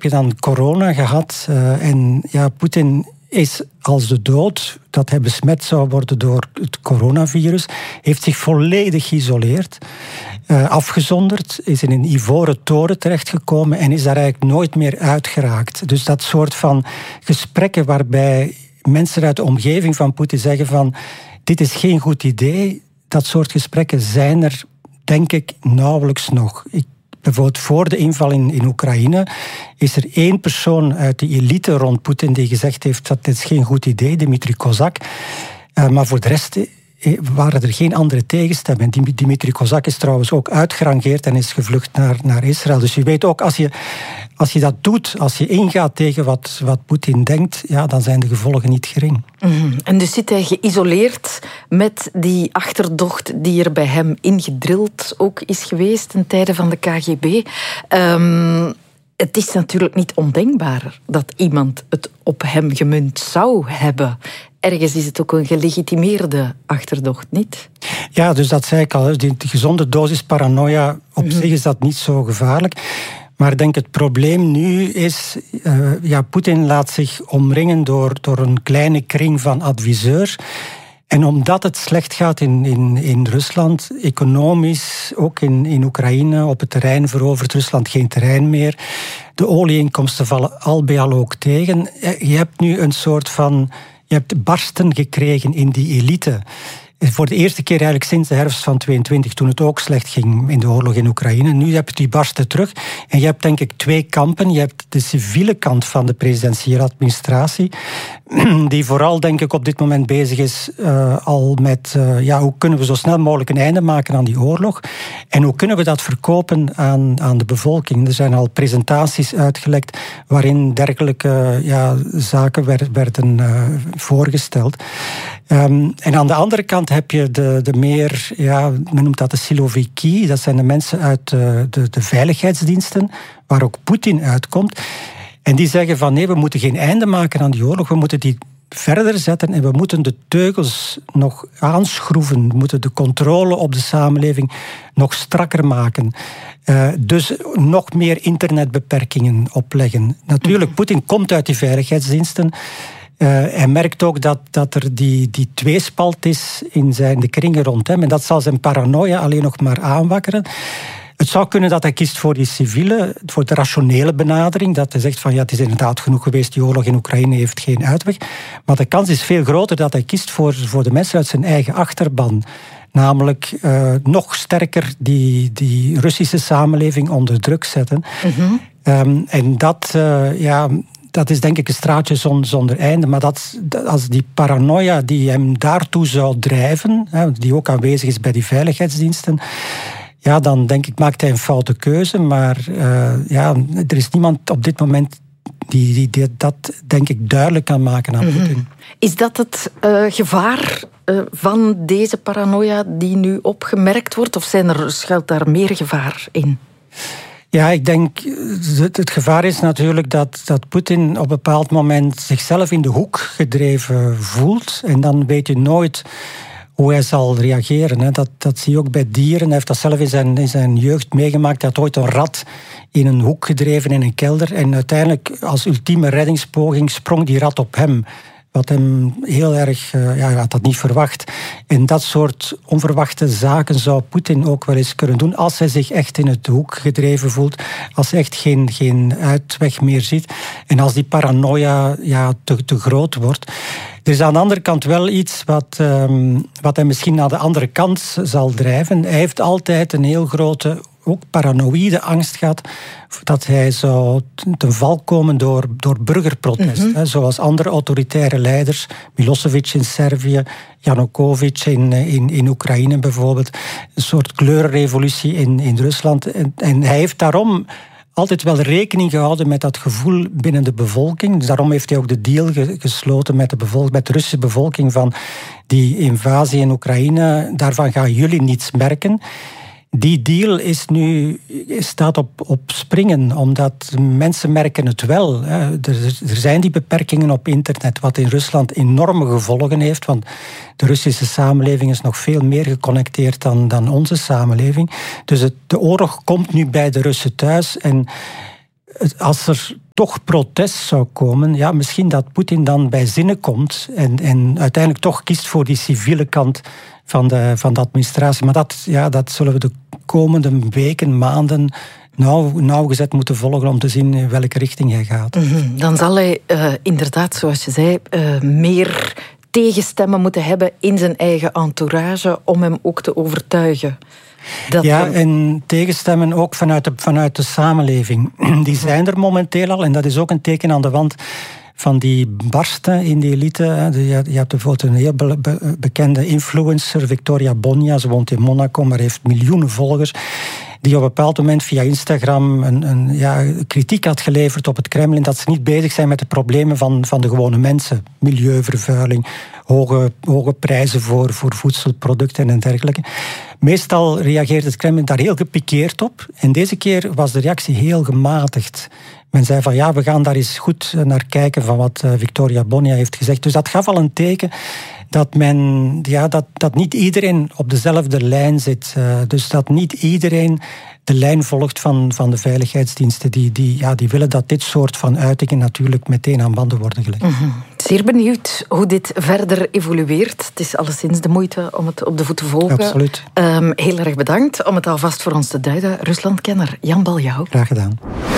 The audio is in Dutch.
je dan corona gehad. En ja, Poetin is als de dood, dat hij besmet zou worden door het coronavirus, heeft zich volledig geïsoleerd, afgezonderd, is in een ivoren toren terechtgekomen en is daar eigenlijk nooit meer uitgeraakt. Dus dat soort van gesprekken waarbij mensen uit de omgeving van Poetin zeggen van dit is geen goed idee, dat soort gesprekken zijn er, denk ik, nauwelijks nog. Bijvoorbeeld voor de inval in Oekraïne is er 1 persoon uit de elite rond Poetin die gezegd heeft dat dit is geen goed idee, Dmitri Kozak. Maar voor de rest waren er geen andere tegenstemmen. Dmitri Kozak is trouwens ook uitgerangeerd en is gevlucht naar Israël. Dus je weet ook, als je dat doet, als je ingaat tegen wat Poetin denkt, ja, dan zijn de gevolgen niet gering. En dus zit hij geïsoleerd met die achterdocht die er bij hem ingedrild ook is geweest ten tijde van de KGB. Het is natuurlijk niet ondenkbaar dat iemand het op hem gemunt zou hebben. Ergens is het ook een gelegitimeerde achterdocht, niet? Ja, dus dat zei ik al. Die gezonde dosis paranoia, op zich is dat niet zo gevaarlijk. Maar ik denk het probleem nu is, Poetin laat zich omringen door een kleine kring van adviseurs. En omdat het slecht gaat in Rusland, economisch, ook in Oekraïne, op het terrein verovert Rusland geen terrein meer. De olieinkomsten vallen al bij al ook tegen. Je hebt nu een soort van, je hebt barsten gekregen in die elite. Voor de eerste keer eigenlijk sinds de herfst van 22, toen het ook slecht ging in de oorlog in Oekraïne. Nu heb je die barsten terug. En je hebt denk ik 2 kampen. Je hebt de civiele kant van de presidentiële administratie, die vooral denk ik op dit moment bezig is al met hoe kunnen we zo snel mogelijk een einde maken aan die oorlog. En hoe kunnen we dat verkopen aan de bevolking. Er zijn al presentaties uitgelekt waarin dergelijke zaken werden voorgesteld. En aan de andere kant heb je de meer, men noemt dat de siloviki, dat zijn de mensen uit de veiligheidsdiensten, waar ook Poetin uitkomt. En die zeggen van nee, we moeten geen einde maken aan die oorlog, we moeten die verder zetten en we moeten de teugels nog aanschroeven, we moeten de controle op de samenleving nog strakker maken. Dus nog meer internetbeperkingen opleggen. Natuurlijk, Poetin komt uit die veiligheidsdiensten. Hij merkt ook dat er die tweespalt is in de kringen rond hem. En dat zal zijn paranoia alleen nog maar aanwakkeren. Het zou kunnen dat hij kiest voor die civiele, voor de rationele benadering. Dat hij zegt van het is inderdaad genoeg geweest, die oorlog in Oekraïne heeft geen uitweg. Maar de kans is veel groter dat hij kiest voor de mensen uit zijn eigen achterban. Namelijk nog sterker die Russische samenleving onder druk zetten. En dat is denk ik een straatje zonder einde. Maar als die paranoia die hem daartoe zou drijven, die ook aanwezig is bij die veiligheidsdiensten, dan denk ik maakt hij een foute keuze. Maar er is niemand op dit moment die dat denk ik duidelijk kan maken aan Poetin. Is dat het gevaar van deze paranoia die nu opgemerkt wordt? Of schuilt daar meer gevaar in? Ja, ik denk, het gevaar is natuurlijk dat Poetin op een bepaald moment zichzelf in de hoek gedreven voelt. En dan weet je nooit hoe hij zal reageren. Hè. Dat zie je ook bij dieren. Hij heeft dat zelf in zijn jeugd meegemaakt. Hij had ooit een rat in een hoek gedreven in een kelder. En uiteindelijk, als ultieme reddingspoging, sprong die rat op hem. Wat hem heel erg, hij had dat niet verwacht. En dat soort onverwachte zaken zou Poetin ook wel eens kunnen doen als hij zich echt in het hoek gedreven voelt, als hij echt geen uitweg meer ziet en als die paranoia te groot wordt. Er is aan de andere kant wel iets wat hij misschien naar de andere kant zal drijven. Hij heeft altijd een heel grote, ook paranoïde angst gehad dat hij zou ten val komen door burgerprotest. Zoals andere autoritaire leiders, Milosevic in Servië, Yanukovych in Oekraïne bijvoorbeeld. Een soort kleurenrevolutie in Rusland. En hij heeft daarom altijd wel rekening gehouden met dat gevoel binnen de bevolking. Dus daarom heeft hij ook de deal gesloten met de Russische bevolking van die invasie in Oekraïne, daarvan gaan jullie niets merken. Die deal staat op springen, omdat mensen merken het wel. Er zijn die beperkingen op internet, wat in Rusland enorme gevolgen heeft, want de Russische samenleving is nog veel meer geconnecteerd dan onze samenleving. Dus de oorlog komt nu bij de Russen thuis en als er toch protest zou komen, ja, misschien dat Poetin dan bij zinnen komt en uiteindelijk toch kiest voor die civiele kant van de administratie. Maar dat zullen we de komende weken, maanden nauwgezet moeten volgen om te zien in welke richting hij gaat. Dan zal hij inderdaad, zoals je zei, meer tegenstemmen moeten hebben in zijn eigen entourage om hem ook te overtuigen. En tegenstemmen ook vanuit de samenleving. Die zijn er momenteel al en dat is ook een teken aan de wand van die barsten in de elite. Je hebt bijvoorbeeld een heel bekende influencer, Victoria Bonia. Ze woont in Monaco, maar heeft miljoenen volgers. Die op een bepaald moment via Instagram een kritiek had geleverd op het Kremlin, dat ze niet bezig zijn met de problemen van de gewone mensen. Milieuvervuiling, hoge prijzen voor voedselproducten en dergelijke. Meestal reageert het Kremlin daar heel gepikeerd op. En deze keer was de reactie heel gematigd. Men zei van we gaan daar eens goed naar kijken van wat Victoria Bonia heeft gezegd. Dus dat gaf al een teken dat niet iedereen op dezelfde lijn zit. Dus dat niet iedereen de lijn volgt van de veiligheidsdiensten. Die willen dat dit soort van uitingen natuurlijk meteen aan banden worden gelegd. Zeer benieuwd hoe dit verder evolueert. Het is alleszins de moeite om het op de voet te volgen. Absoluut. Heel erg bedankt om het alvast voor ons te duiden. Ruslandkenner Jan Baljouw. Graag gedaan.